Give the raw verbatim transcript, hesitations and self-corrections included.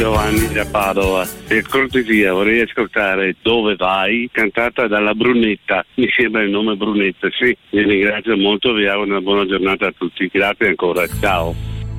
Giovanni da Padova. Per cortesia vorrei ascoltare Dove vai, cantata dalla Brunetta. Mi sembra il nome Brunetta, sì. Vi ringrazio molto, vi auguro una buona giornata a tutti. Grazie ancora, ciao.